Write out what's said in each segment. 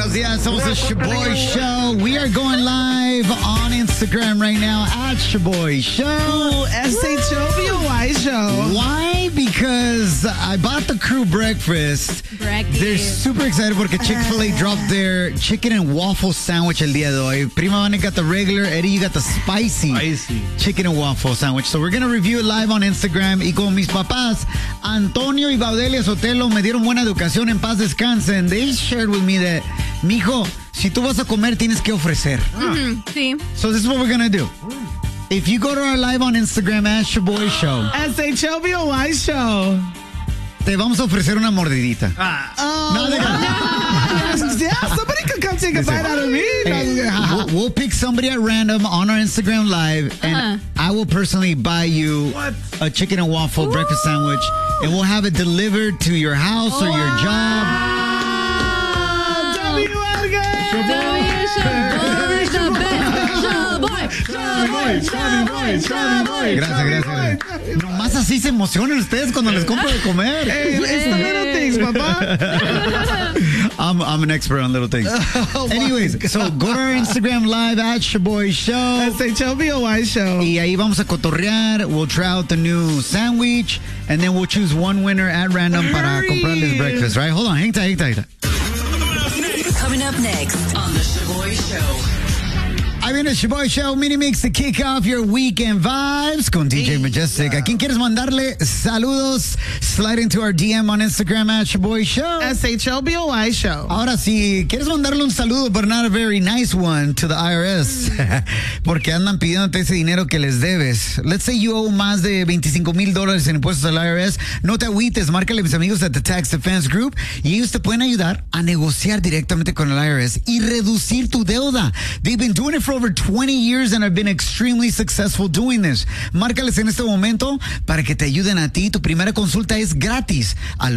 buenos días. Somos el Shaboy Show. We are going live on Instagram right now at Shaboy Show. SHOBOY Show. Why? Because I bought the crew breakfast. They're super excited porque Chick-fil-A dropped their chicken and waffle sandwich el día de hoy. Prima Vane got the regular, Eddie, you got the spicy chicken and waffle sandwich. So we're going to review it live on Instagram. Y con mis papás, Antonio y Baudelia Sotelo, me dieron buena educación, en paz descansen. They shared with me that, mijo, si tú vas a comer, tienes que ofrecer. Sí. So this is what we're going to do. If you go to our live on Instagram at Shaboy Show, SHOBOY Show. te vamos a ofrecer una mordidita. Yeah, somebody could come take a bite out of me. We'll pick somebody at random on our Instagram live, and I will personally buy you a chicken and waffle breakfast sandwich, and we'll have it delivered to your house or your job. Gracias. Nomás así se emocionan ustedes cuando les compro de comer. Hey, it's the little things, papá. I'm an expert on little things. Anyways, so go to our Instagram live at Shaboy Show. SHOBOY Show. Y ahí vamos a cotorrear. We'll try out the new sandwich, and then we'll choose one winner at random para comprarles breakfast, right? Hold on, hang tight. Coming up next on the Shaboy Show. Ahí viene el Shaboy Show Mini Mix to kick off your weekend vibes con DJ Majestic. ¿A quién quieres mandarle saludos? Slide into our DM on Instagram at Shaboy Show. SHOBOY Show. Ahora, si quieres mandarle un saludo, but not a very nice one, to the IRS, porque andan pidiéndote ese dinero que les debes. Let's say you owe más de $25,000 en impuestos al IRS. No te agüites, márcale a mis amigos at the Tax Defense Group y ellos te pueden ayudar a negociar directamente con el IRS y reducir tu deuda. They've been doing it for over 20 years and have been extremely successful doing this. Márcales en este momento para que te ayuden a ti. Tu primera consulta es gratis al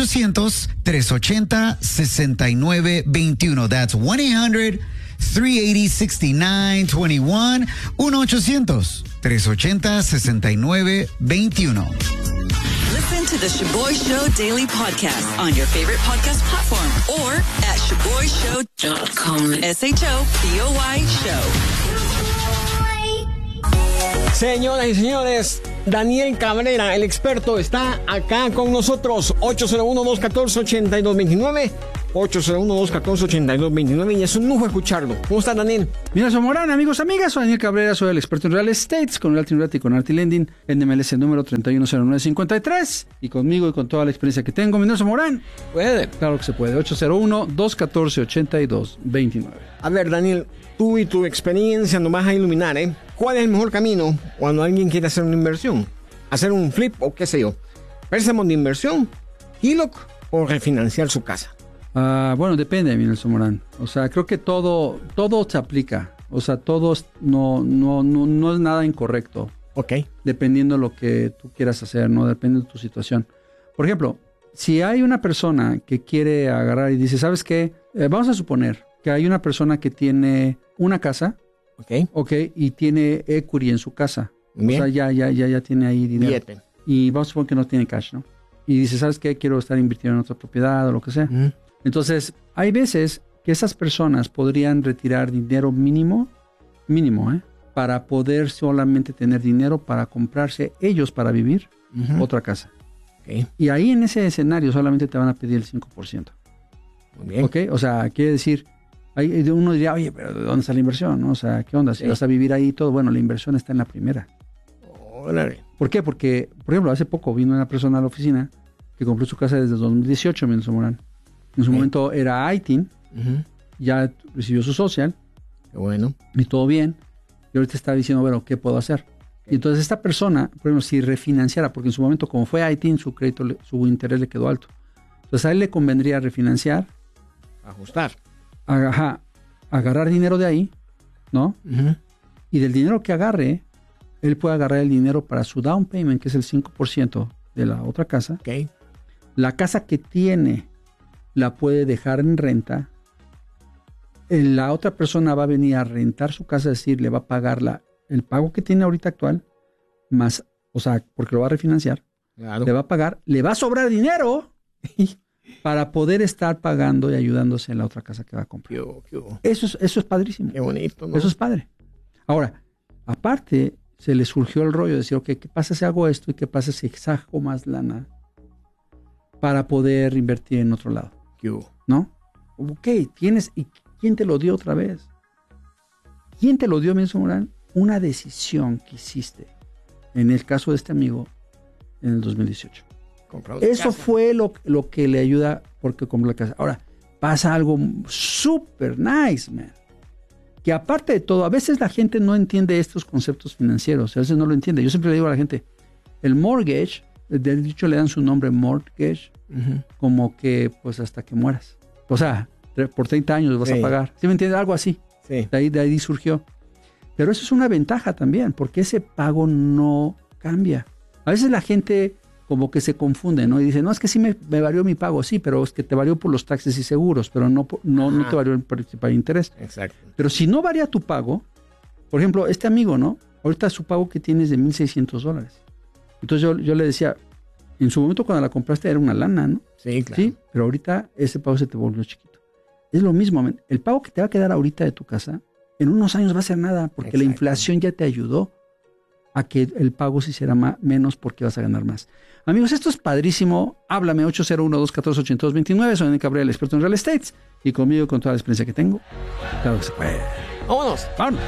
1-800-380-6921. That's 1-800-380-6921. 1-800-380-6921. Listen to the Shaboy Show Daily Podcast on your favorite podcast platform or at ShaboyShow.com. SHOBOY Show. Señoras y señores, Daniel Cabrera, el experto, está acá con nosotros. 801-214-8229. 801-214-8229 y es un lujo escucharlo. ¿Cómo está, Daniel? Mira, soy Morán, amigos, amigas. Soy Daniel Cabrera, soy el experto en real estate con Realty y con Arti Lending, NMLS número 310953. Y conmigo y con toda la experiencia que tengo, mi nombre es Morán. Puede. Claro que se puede. 801-214-8229. A ver, Daniel, tú y tu experiencia nos vas a iluminar, ¿eh? ¿Cuál es el mejor camino cuando alguien quiere hacer una inversión? ¿Hacer un flip o qué sé yo? ¿Préstamo de inversión, HELOC o refinanciar su casa? Bueno, depende, mi Nelson Morán. O sea, creo que todo se aplica. O sea, todo no es nada incorrecto. Ok. Dependiendo de lo que tú quieras hacer, ¿no? Depende de tu situación. Por ejemplo, si hay una persona que quiere agarrar y dice, ¿sabes qué? Vamos a suponer que hay una persona que tiene una casa, ok, y tiene equity en su casa. Bien. O sea, ya tiene ahí dinero. Billete. Y vamos a suponer que no tiene cash, ¿no? Y dice, ¿sabes qué? Quiero estar invirtiendo en otra propiedad o lo que sea. Entonces, hay veces que esas personas podrían retirar dinero mínimo, para poder solamente tener dinero para comprarse ellos para vivir otra casa. Okay. Y ahí en ese escenario solamente te van a pedir el 5%. Muy bien. ¿Ok? O sea, quiere decir, uno diría, oye, pero ¿de dónde está la inversión? ¿No? O sea, ¿qué onda? Si vas a vivir ahí y todo, bueno, la inversión está en la primera. Órale. ¿Por qué? Porque, por ejemplo, hace poco vino una persona a la oficina que compró su casa desde 2018, Mendoza Morán. En su momento era ITIN, ya recibió su social. Qué bueno. Y todo bien. Y ahorita está diciendo, bueno, ¿qué puedo hacer? Y entonces esta persona, por ejemplo, si refinanciara, porque en su momento, como fue ITIN, su crédito, su interés le quedó alto. Entonces a él le convendría refinanciar. Ajustar. Agarrar dinero de ahí, ¿no? Y del dinero que agarre, él puede agarrar el dinero para su down payment, que es el 5% de la otra casa. Okay. La casa que tiene la puede dejar en renta. La otra persona va a venir a rentar su casa, es decir, le va a pagar el pago que tiene ahorita actual, más, o sea, porque lo va a refinanciar. Claro. Le va a pagar, le va a sobrar dinero y para poder estar pagando y ayudándose en la otra casa que va a comprar. ¿Qué hubo? Eso es padrísimo. Qué bonito, ¿no? Eso es padre. Ahora, aparte, se le surgió el rollo de decir, ok, ¿qué pasa si hago esto? ¿Y qué pasa si saco más lana para poder invertir en otro lado? ¿Qué hubo? ¿No? Ok, tienes... ¿Y quién te lo dio otra vez? ¿Quién te lo dio, Menzo Morán? Una decisión que hiciste, en el caso de este amigo, en el 2018. Eso fue lo que le ayuda porque compró la casa. Ahora, pasa algo súper nice, man. Que aparte de todo, a veces la gente no entiende estos conceptos financieros. A veces no lo entiende. Yo siempre le digo a la gente, el mortgage, de dicho le dan su nombre mortgage, como que pues hasta que mueras. O sea, por 30 años vas a pagar. ¿Sí me entiendes? Algo así. Sí. De ahí surgió. Pero eso es una ventaja también, porque ese pago no cambia. A veces la gente como que se confunde, ¿no? Y dice, no, es que sí me varió mi pago, sí, pero es que te varió por los taxes y seguros, pero no te varió el principal interés. Exacto. Pero si no varía tu pago, por ejemplo, este amigo, ¿no? Ahorita su pago que tiene es de $1,600. Entonces yo le decía, en su momento cuando la compraste era una lana, ¿no? Sí, claro. Sí, pero ahorita ese pago se te volvió chiquito. Es lo mismo, man. El pago que te va a quedar ahorita de tu casa, en unos años va a ser nada, porque la inflación ya te ayudó a que el pago se hiciera menos porque vas a ganar más. Amigos, esto es padrísimo. Háblame 801-214-8229. Soy Dani Cabrera, el experto en real estate. Y conmigo, con toda la experiencia que tengo, claro que se puede. ¡Vámonos! ¡Vámonos!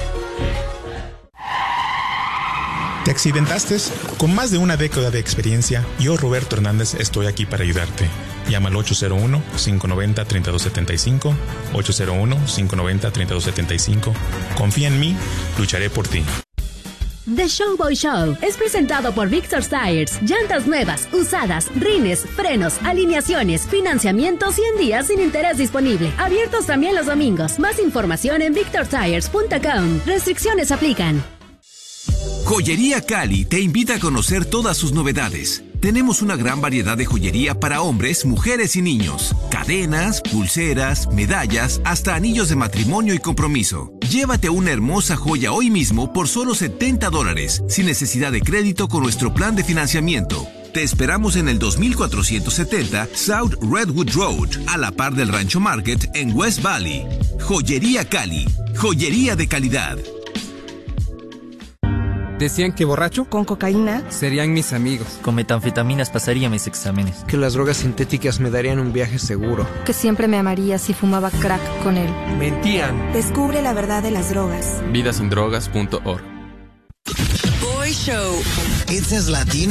¿Te accidentaste? Con más de una década de experiencia, yo, Roberto Hernández, estoy aquí para ayudarte. Llama al 801-590-3275, 801-590-3275. Confía en mí, lucharé por ti. The Showboy Show es presentado por Victor's Tires. Llantas nuevas, usadas, rines, frenos, alineaciones, financiamientos y en días sin interés disponible. Abiertos también los domingos. Más información en victortires.com. Restricciones aplican. Joyería Cali te invita a conocer todas sus novedades. Tenemos una gran variedad de joyería para hombres, mujeres y niños. Cadenas, pulseras, medallas, hasta anillos de matrimonio y compromiso. Llévate una hermosa joya hoy mismo por solo $70, sin necesidad de crédito con nuestro plan de financiamiento. Te esperamos en el 2470 South Redwood Road, a la par del Rancho Market en West Valley. Joyería Cali, joyería de calidad. Decían que borracho con cocaína serían mis amigos. Con metanfetaminas pasaría mis exámenes. Que las drogas sintéticas me darían un viaje seguro. Que siempre me amaría si fumaba crack con él. Mentían. Descubre la verdad de las drogas. Vidasindrogas.org. Boy Show. It's as Latino